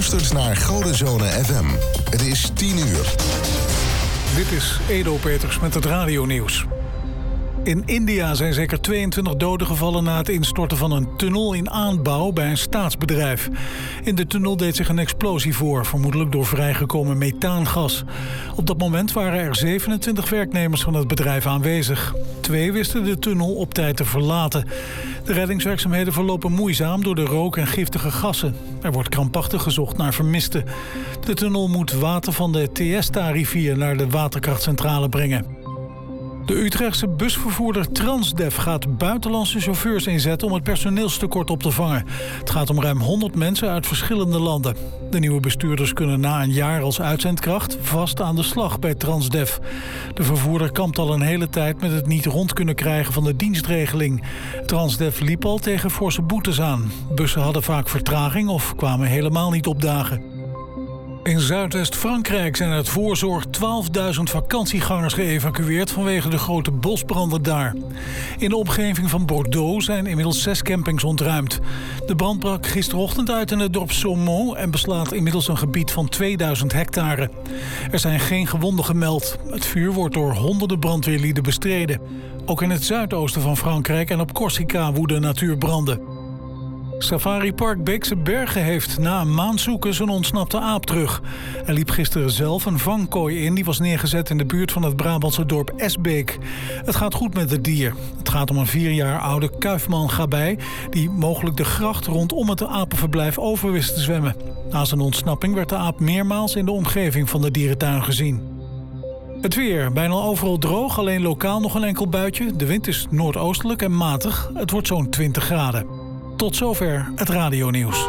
luistert naar Godenzone FM. Het is 10 uur. Dit is Edo Peters met het radionieuws. In India zijn zeker 22 doden gevallen na het instorten van een tunnel in aanbouw bij een staatsbedrijf. In de tunnel deed zich een explosie voor, vermoedelijk door vrijgekomen methaangas. Op dat moment waren er 27 werknemers van het bedrijf aanwezig. 2 wisten de tunnel op tijd te verlaten. De reddingswerkzaamheden verlopen moeizaam door de rook en giftige gassen. Er wordt krampachtig gezocht naar vermisten. De tunnel moet water van de Teesta-rivier naar de waterkrachtcentrale brengen. De Utrechtse busvervoerder Transdev gaat buitenlandse chauffeurs inzetten om het personeelstekort op te vangen. Het gaat om ruim 100 mensen uit verschillende landen. De nieuwe bestuurders kunnen na een jaar als uitzendkracht vast aan de slag bij Transdev. De vervoerder kampt al een hele tijd met het niet rond kunnen krijgen van de dienstregeling. Transdev liep al tegen forse boetes aan. Bussen hadden vaak vertraging of kwamen helemaal niet opdagen. In Zuidwest-Frankrijk zijn uit voorzorg 12.000 vakantiegangers geëvacueerd vanwege de grote bosbranden daar. In de omgeving van Bordeaux zijn inmiddels 6 campings ontruimd. De brand brak gisterochtend uit in het dorp Saumont en beslaat inmiddels een gebied van 2000 hectare. Er zijn geen gewonden gemeld. Het vuur wordt door honderden brandweerlieden bestreden. Ook in het zuidoosten van Frankrijk en op Corsica woeden natuurbranden. Safaripark Beekse Bergen heeft na een maand zoeken zijn ontsnapte aap terug. Hij liep gisteren zelf een vangkooi in die was neergezet in de buurt van het Brabantse dorp Esbeek. Het gaat goed met het dier. Het gaat om een 4 jaar oude kuifman-gabij die mogelijk de gracht rondom het apenverblijf over wist te zwemmen. Na zijn ontsnapping werd de aap meermaals in de omgeving van de dierentuin gezien. Het weer, bijna overal droog, alleen lokaal nog een enkel buitje. De wind is noordoostelijk en matig. Het wordt zo'n 20 graden. Tot zover het radionieuws.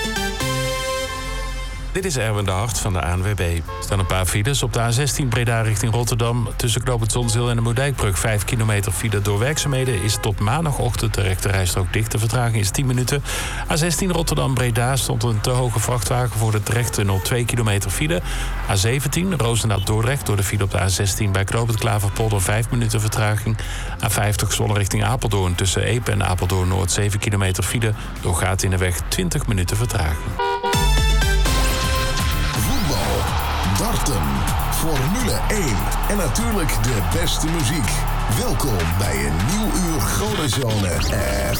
Dit is Erwin de Hart van de ANWB. Er staan een paar files op de A16 Breda richting Rotterdam. Tussen Knoopend Zonzeel en de Moerdijkbrug 5 kilometer file. Door werkzaamheden is tot maandagochtend de rechterrijstrook dicht. De vertraging is 10 minuten. A16 Rotterdam Breda stond een te hoge vrachtwagen voor de Drechttunnel 2 kilometer file. A17 Roosendaal Dordrecht door de file op de A16 bij Knoopend Klaverpolder 5 minuten vertraging. A50 Zwolle richting Apeldoorn tussen Epe en Apeldoorn Noord 7 kilometer file. Door gaten in de weg 20 minuten vertraging. Darten, Formule 1 en natuurlijk de beste muziek. Welkom bij een nieuw uur Godenzone.